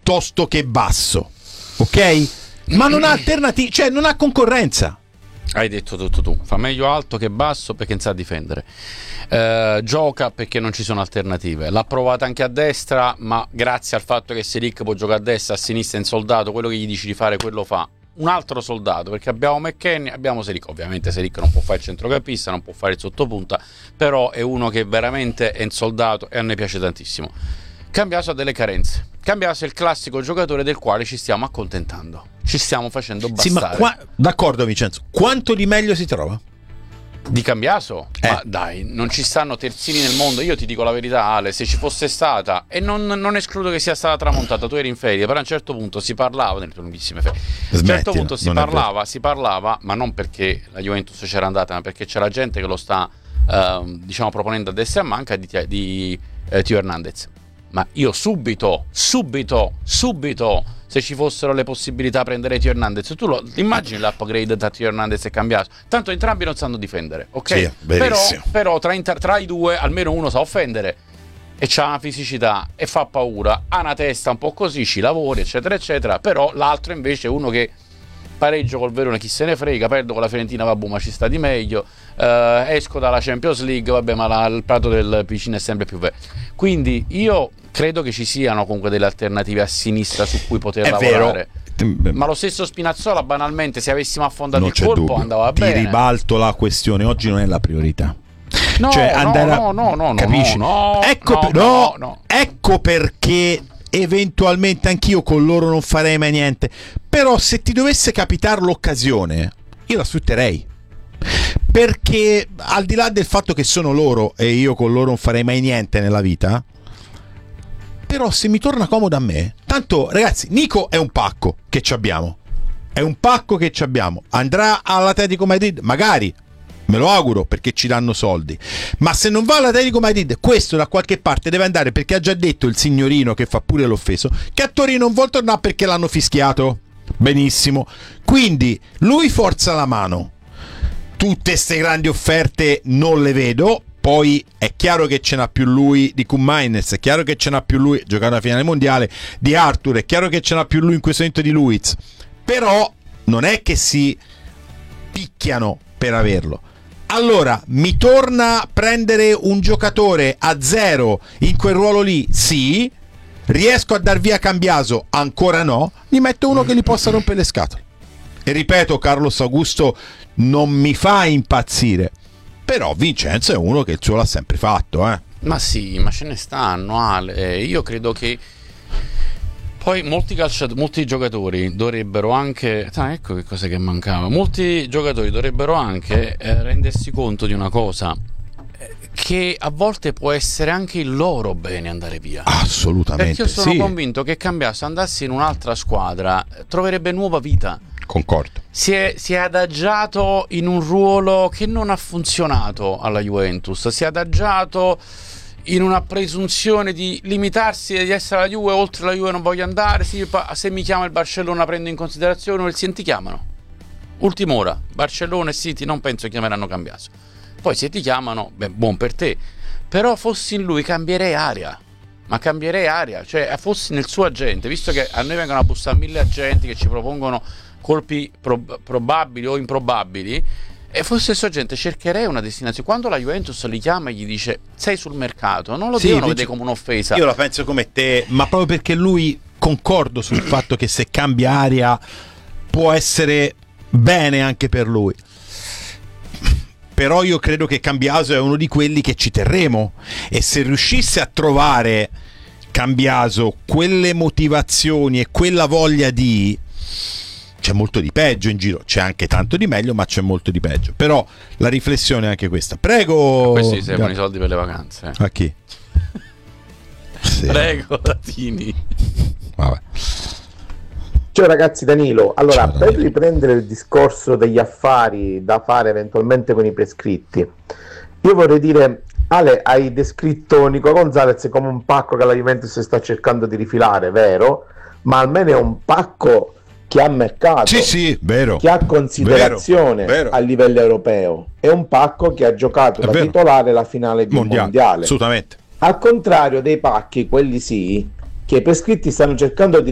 piuttosto che basso, ok? Ma non ha alternative, cioè non ha concorrenza. Hai detto tutto tu, fa meglio alto che basso perché non sa difendere, gioca perché non ci sono alternative, l'ha provata anche a destra, ma grazie al fatto che Selic può giocare a destra, a sinistra in soldato, quello che gli dici di fare quello fa un altro soldato, perché abbiamo McKennie, abbiamo Selic. Ovviamente Selic non può fare il centrocampista, non può fare il sottopunta, però è uno che veramente è un soldato e a me piace tantissimo. Cambiaso ha delle carenze. Cambiaso è il classico giocatore del quale ci stiamo accontentando, ci stiamo facendo bastare. Sì, ma d'accordo Vincenzo, quanto di meglio si trova? Di Cambiaso? Ma dai, non ci stanno terzini nel mondo. Io ti dico la verità, Ale, se ci fosse stata, e non escludo che sia stata tramontata, tu eri in ferie, però a un certo punto si parlava nelle tue lunghissime ferie. A un certo punto si parlava, ma non perché la Juventus c'era andata, ma perché c'era gente che lo sta diciamo proponendo a destra e a manca di Tio Hernandez. Ma io subito, se ci fossero le possibilità di prendere Tio Hernandez, tu immagini l'upgrade da Tio Hernandez e Cambiaso? Tanto entrambi non sanno difendere, ok? Sì, però tra i due almeno uno sa offendere e c'ha una fisicità e fa paura, ha una testa un po' così, ci lavori eccetera eccetera, però l'altro invece è uno che pareggio col Verona, chi se ne frega, perdo con la Fiorentina, vabbè, ma ci sta di meglio, esco dalla Champions League, vabbè, ma il prato del vicino è sempre più vecchio. Quindi io credo che ci siano comunque delle alternative a sinistra su cui poter lavorare. Ma lo stesso Spinazzola, banalmente, se avessimo affondato non il colpo dubbio. andava bene. Ti ribalto la questione, oggi non è la priorità. No, capisci? Ecco perché eventualmente anch'io con loro non farei mai niente, però se ti dovesse capitare l'occasione io la sfrutterei, perché al di là del fatto che sono loro e io con loro non farei mai niente nella vita, però se mi torna comodo a me, tanto ragazzi, Nico è un pacco che ci abbiamo, andrà all'Atletico Madrid magari, me lo auguro perché ci danno soldi, ma se non va all'Atletico Madrid questo da qualche parte deve andare, perché ha già detto il signorino, che fa pure l'offeso, che a Torino non vuol tornare perché l'hanno fischiato. Benissimo, quindi lui forza la mano, tutte ste grandi offerte non le vedo. Poi è chiaro che ce n'ha più lui di Koen Meiners, è chiaro che ce n'ha più lui giocare alla finale mondiale, di Arthur, è chiaro che ce n'ha più lui in questo momento di Luiz, però non è che si picchiano per averlo. Allora, mi torna a prendere un giocatore a zero in quel ruolo lì? Sì. Riesco a dar via Cambiaso? Ancora no. Gli metto uno che gli possa rompere le scatole. E ripeto, Carlos Augusto non mi fa impazzire, però Vincenzo è uno che il suo l'ha sempre fatto, Ma sì, ma ce ne stanno, Ale. Io credo che poi molti giocatori dovrebbero anche, ecco che cosa che mancava, molti giocatori dovrebbero anche rendersi conto di una cosa, che a volte può essere anche il loro bene andare via. Assolutamente. Perché io sono convinto che Cambiaso andasse in un'altra squadra troverebbe nuova vita. Concordo. Si è adagiato in un ruolo che non ha funzionato alla Juventus, si è adagiato in una presunzione di limitarsi e di essere la Juve, oltre la Juve non voglio andare, se mi chiama il Barcellona prendo in considerazione, o il City chiamano. Ultima ora, Barcellona e City non penso chiameranno Cambiaso. Poi se ti chiamano, buon per te, però fossi in lui cambierei aria. Ma cambierei aria, cioè fossi nel suo agente, visto che a noi vengono a bussare 1000 agenti che ci propongono colpi probabili o improbabili, e fosse il suo agente cercherei una destinazione. Quando la Juventus li chiama e gli dice sei sul mercato, non lo devono vedere come un'offesa. Io la penso come te, ma proprio perché lui, concordo sul fatto che se cambia aria può essere bene anche per lui, però io credo che Cambiaso è uno di quelli che ci terremo, e se riuscisse a trovare Cambiaso quelle motivazioni e quella voglia di, c'è molto di peggio in giro, c'è anche tanto di meglio, ma c'è molto di peggio. Però la riflessione è anche questa. Prego. Questi servono i soldi per le vacanze. A chi? Sì. Prego, Latini. Vabbè. Ciao ragazzi, Danilo. Allora, Ciao, Danilo. per riprendere il discorso degli affari da fare eventualmente con i prescritti, io vorrei dire, Ale, hai descritto Nico Gonzalez come un pacco che la Juventus sta cercando di rifilare, vero? Ma almeno è un pacco che ha mercato, Sì, vero. che ha considerazione vero. a livello europeo. È un pacco che ha giocato da titolare la finale di mondiale. Assolutamente. Al contrario dei pacchi, quelli sì, che i prescritti stanno cercando di